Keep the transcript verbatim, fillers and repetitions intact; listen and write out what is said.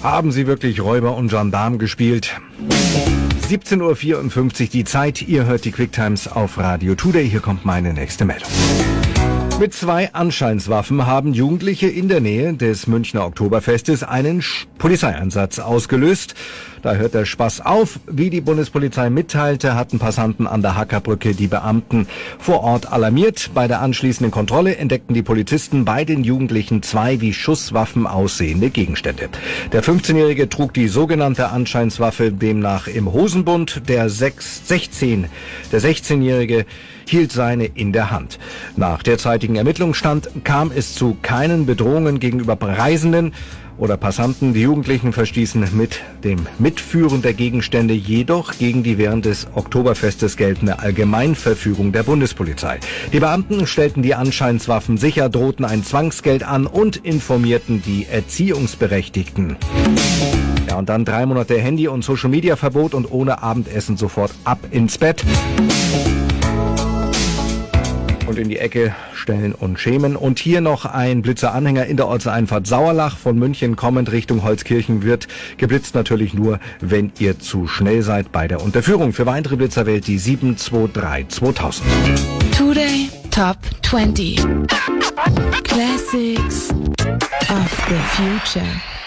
Haben Sie wirklich Räuber und Gendarm gespielt? siebzehn Uhr vierundfünfzig die Zeit. Ihr hört die Quicktimes auf Radio Today. Hier kommt meine nächste Meldung. Mit zwei Anscheinswaffen haben Jugendliche in der Nähe des Münchner Oktoberfestes einen Polizeieinsatz ausgelöst. Da hört der Spaß auf. Wie die Bundespolizei mitteilte, hatten Passanten an der Hackerbrücke die Beamten vor Ort alarmiert. Bei der anschließenden Kontrolle entdeckten die Polizisten bei den Jugendlichen zwei wie Schusswaffen aussehende Gegenstände. Der fünfzehnjährige trug die sogenannte Anscheinswaffe demnach im Hosenbund. Der sechzehn, der sechzehnjährige hielt seine in der Hand. Nach derzeitigen Ermittlungsstand kam es zu keinen Bedrohungen gegenüber Reisenden oder Passanten. Die Jugendlichen verstießen mit dem Mitführen der Gegenstände jedoch gegen die während des Oktoberfestes geltende Allgemeinverfügung der Bundespolizei. Die Beamten stellten die Anscheinswaffen sicher, drohten ein Zwangsgeld an und informierten die Erziehungsberechtigten. Ja, und dann drei Monate Handy- und Social-Media-Verbot und ohne Abendessen sofort ab ins Bett. Und in die Ecke stellen und schämen. Und hier noch ein Blitzeranhänger in der Ortseinfahrt Sauerlach von München kommend Richtung Holzkirchen wird geblitzt natürlich nur, wenn ihr zu schnell seid bei der Unterführung. Für weitere Blitzer wählt die sieben zwei drei zweitausend. Today Top zwanzig. Classics of the Future.